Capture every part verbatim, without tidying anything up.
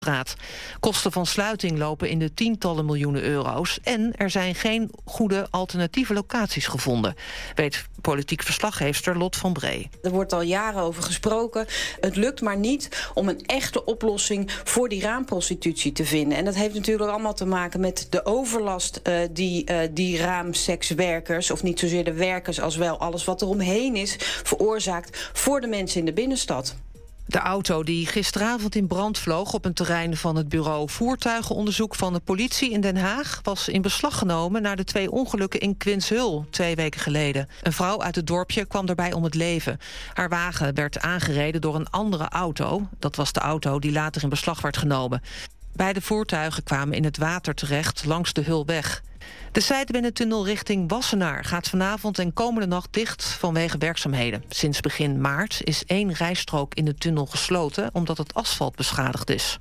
straat. Kosten van sluiting lopen in de tientallen miljoenen euro's. En er zijn geen goede alternatieve locaties gevonden, weet politiek verslaggeefster Lot van Bree. Er wordt al jaren over gesproken. Het lukt maar niet om een echte oplossing voor die raamprostitutie te vinden. En dat heeft natuurlijk allemaal te maken met de overlast uh, die uh, die raamsekswerkers, of niet zozeer de werkers als wel alles wat er omheen is, veroorzaakt voor de mensen in de binnenstad. De auto die gisteravond in brand vloog op een terrein van het bureau Voertuigenonderzoek van de politie in Den Haag was in beslag genomen na de twee ongelukken in Quinshul twee weken geleden. Een vrouw uit het dorpje kwam daarbij om het leven. Haar wagen werd aangereden door een andere auto. Dat was de auto die later in beslag werd genomen. Beide voertuigen kwamen in het water terecht langs de Hulweg. De zijdebinnentunnel richting Wassenaar gaat vanavond en komende nacht dicht vanwege werkzaamheden. Sinds begin maart is één rijstrook in de tunnel gesloten omdat het asfalt beschadigd is.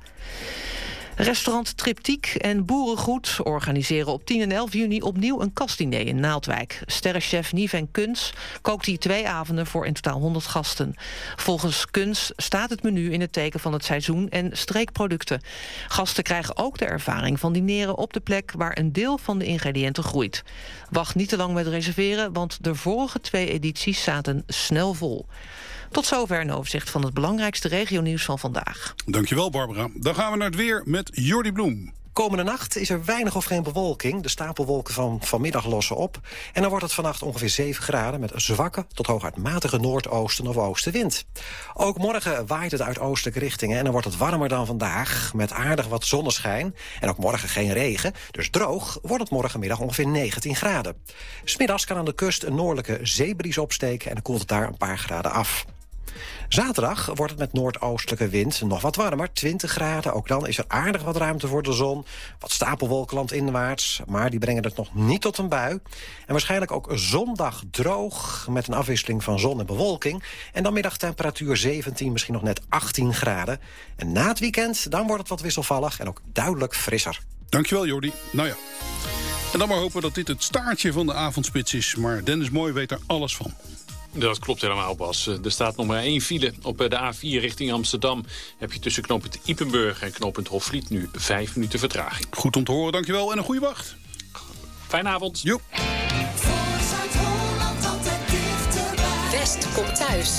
Restaurant Triptiek en Boerengoed organiseren op tien en elf juni opnieuw een kastdiner in Naaldwijk. Sterrenchef Niven Kuns kookt hier twee avonden voor in totaal honderd gasten. Volgens Kuns staat het menu in het teken van het seizoen en streekproducten. Gasten krijgen ook de ervaring van dineren op de plek waar een deel van de ingrediënten groeit. Wacht niet te lang met reserveren, want de vorige twee edities zaten snel vol. Tot zover een overzicht van het belangrijkste regionieuws van vandaag. Dankjewel, Barbara. Dan gaan we naar het weer met Jordi Bloem. Komende nacht is er weinig of geen bewolking. De stapelwolken van vanmiddag lossen op. En dan wordt het vannacht ongeveer zeven graden... met een zwakke tot hooguit matige noordoosten of oostenwind. Ook morgen waait het uit oostelijke richtingen... en dan wordt het warmer dan vandaag, met aardig wat zonneschijn. En ook morgen geen regen, dus droog wordt het morgenmiddag ongeveer negentien graden. 'S Middags kan aan de kust een noordelijke zeebries opsteken... en dan koelt het daar een paar graden af. Zaterdag wordt het met noordoostelijke wind nog wat warmer, twintig graden. Ook dan is er aardig wat ruimte voor de zon. Wat stapelwolken landinwaarts, maar die brengen het nog niet tot een bui. En waarschijnlijk ook zondag droog, met een afwisseling van zon en bewolking. En dan middagtemperatuur zeventien, misschien nog net achttien graden. En na het weekend, dan wordt het wat wisselvallig en ook duidelijk frisser. Dankjewel, Jordi. Nou ja, en dan maar hopen dat dit het staartje van de avondspits is. Maar Dennis Mooi weet er alles van. Dat klopt helemaal, Bas. Er staat nog maar één file. Op de A vier richting Amsterdam heb je tussen knooppunt Ypenburg en knooppunt Hofvliet nu vijf minuten vertraging. Goed om te horen, dankjewel en een goede wacht. Fijne avond. Joep. West komt thuis.